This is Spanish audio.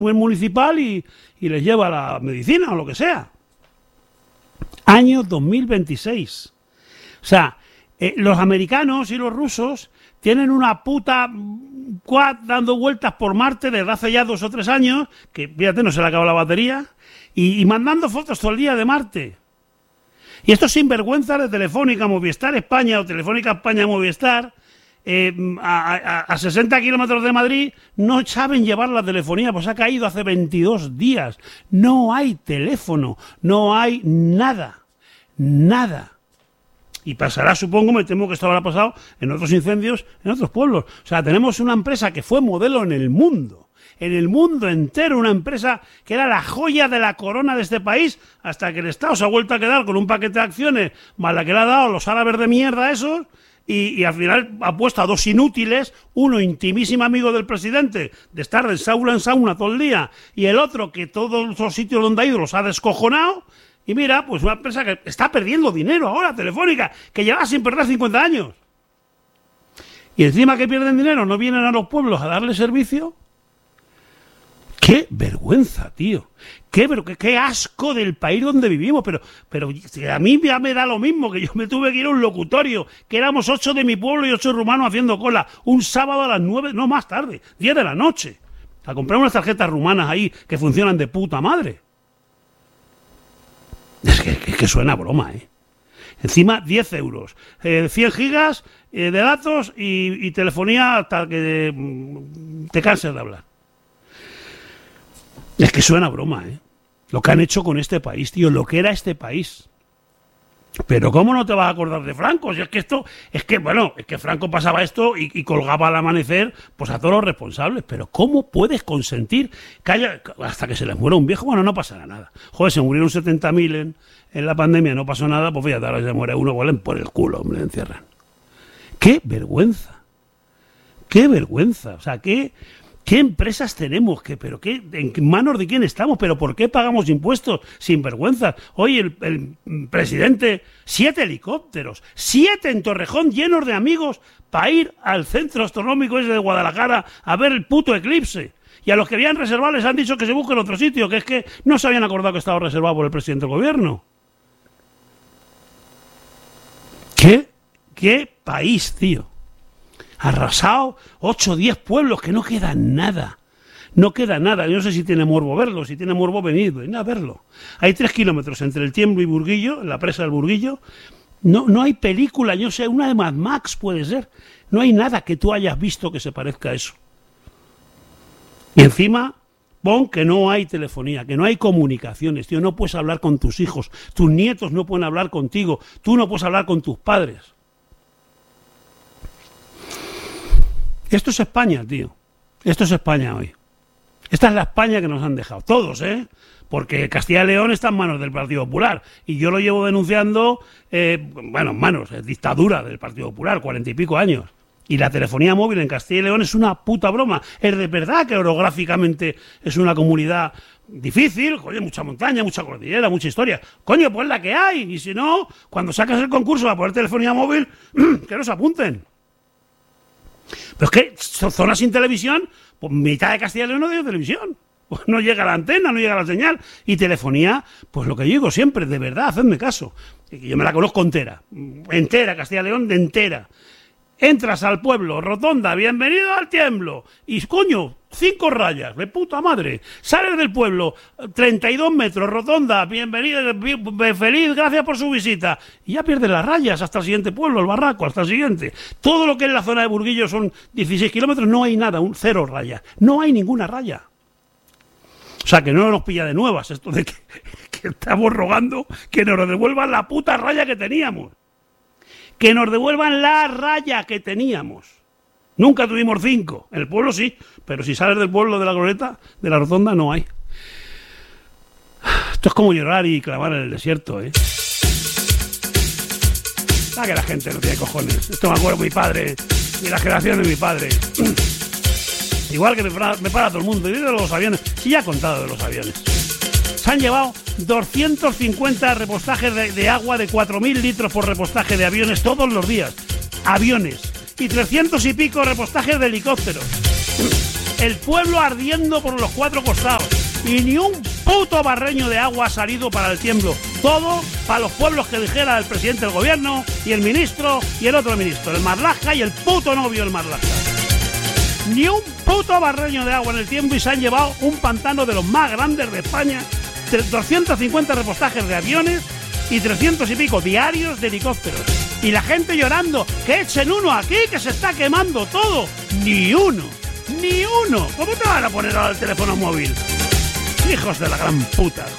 municipal y les lleva la medicina o lo que sea. Año 2026. O sea, los americanos y los rusos tienen una puta quad dando vueltas por Marte desde hace ya 2 o 3 años, que fíjate, no se le acaba la batería, y mandando fotos todo el día de Marte. Y estos sinvergüenzas de Telefónica Movistar España o Telefónica España Movistar, a 60 kilómetros de Madrid, no saben llevar la telefonía, pues ha caído hace 22 días. No hay teléfono, no hay nada. Nada. Y pasará, supongo, me temo que esto habrá pasado en otros incendios, en otros pueblos. O sea, tenemos una empresa que fue modelo en el mundo entero, una empresa que era la joya de la corona de este país, hasta que el Estado se ha vuelto a quedar con un paquete de acciones más la que le ha dado los árabes de mierda esos, y al final ha puesto a 2 inútiles, uno intimísimo amigo del presidente, de estar de sauna en sauna todo el día, y el otro que todos los sitios donde ha ido los ha descojonado. Y mira, pues una empresa que está perdiendo dinero ahora, Telefónica, que lleva sin perder 50 años. Y encima que pierden dinero, no vienen a los pueblos a darle servicio. ¡Qué vergüenza, tío! ¡Qué asco del país donde vivimos! Pero a mí ya me da lo mismo, que yo me tuve que ir a un locutorio, que éramos 8 de mi pueblo y 8 rumanos haciendo cola, un sábado a las 9, no más tarde, 10 de la noche, a comprar unas tarjetas rumanas ahí que funcionan de puta madre. Es que suena a broma, ¿eh? Encima, 10 euros, 100 gigas de datos y telefonía hasta que te canses de hablar. Es que suena a broma, ¿eh? Lo que han hecho con este país, tío, lo que era este país. Pero ¿cómo no te vas a acordar de Franco? Si es que esto, es que Franco pasaba esto y colgaba al amanecer pues a todos los responsables. Pero ¿cómo puedes consentir que haya, hasta que se les muera un viejo? Bueno, no pasará nada. Joder, se murieron 70.000 en la pandemia, no pasó nada, pues fíjate, ahora se muere uno, vuelen por el culo, hombre, le encierran. ¡Qué vergüenza! ¡Qué vergüenza! O sea, ¿qué empresas tenemos? ¿En manos de quién estamos? ¿Pero por qué pagamos impuestos sin vergüenza? Hoy el presidente, 7 helicópteros, 7 en Torrejón llenos de amigos para ir al centro astronómico ese de Guadalajara a ver el puto eclipse. Y a los que habían reservado les han dicho que se busquen otro sitio, que es que no se habían acordado que estaba reservado por el presidente del gobierno. ¿Qué país, tío? Arrasado 8 o 10 pueblos, que no queda nada. No queda nada. Yo no sé si tiene morbo verlo, si tiene morbo venid a verlo. Hay 3 kilómetros entre el Tiemblo y Burguillo, la presa del Burguillo. No hay película, yo sé, una de Mad Max puede ser. No hay nada que tú hayas visto que se parezca a eso. Y encima, pon que no hay telefonía, que no hay comunicaciones, tío. No puedes hablar con tus hijos, tus nietos no pueden hablar contigo, tú no puedes hablar con tus padres. Esto es España, tío. Esto es España hoy. Esta es la España que nos han dejado. Todos, ¿eh? Porque Castilla y León está en manos del Partido Popular. Y yo lo llevo denunciando, en manos, dictadura del Partido Popular, 40 y pico años. Y la telefonía móvil en Castilla y León es una puta broma. Es de verdad que orográficamente es una comunidad difícil, coño, mucha montaña, mucha cordillera, mucha historia. Coño, pues la que hay. Y si no, cuando sacas el concurso para poner telefonía móvil, que nos apunten. Pero es que zonas sin televisión, pues mitad de Castilla y León no tiene televisión. Pues no llega la antena, no llega la señal. Y telefonía, pues lo que yo digo siempre, de verdad, hacedme caso. Yo me la conozco entera. Entera, Castilla y León, de entera. Entras al pueblo, rotonda, bienvenido al Tiemblo. Y coño, 5 rayas, de puta madre. Sales del pueblo, 32 metros, rotonda, bienvenido, feliz, gracias por su visita. Y ya pierdes las rayas hasta el siguiente pueblo, el Barraco, hasta el siguiente. Todo lo que es la zona de Burguillo son 16 kilómetros, no hay nada, 0 rayas. No hay ninguna raya. O sea, que no nos pilla de nuevas esto de que estamos rogando que nos devuelvan la puta raya que teníamos. Que nos devuelvan la raya que teníamos. Nunca tuvimos 5. En el pueblo sí, pero si sales del pueblo de la Glorieta, de la Rotonda, no hay. Esto es como llorar y clamar en el desierto, ¿eh? Ah, que la gente no tiene cojones. Esto me acuerdo de mi padre y la generación de mi padre. Igual que me para todo el mundo. Y de los aviones. Sí, ya he contado de los aviones. Se han llevado 250 repostajes de agua de 4.000 litros por repostaje de aviones todos los días. Aviones. Y 300 y pico repostajes de helicópteros. el pueblo ardiendo por los cuatro costados. Y ni un puto barreño de agua ha salido para el tiemblo. Todo para los pueblos que dijera el presidente del gobierno y el ministro y el otro ministro, el Marlaska y el puto novio del Marlaska. Ni un puto barreño de agua en el tiemblo y se han llevado un pantano de los más grandes de España, 250 repostajes de aviones y 300 y pico diarios de helicópteros. Y la gente llorando, que echen uno aquí, que se está quemando todo. Ni uno, ni uno. ¿Cómo te van a poner ahora el teléfono móvil? Hijos de la gran puta.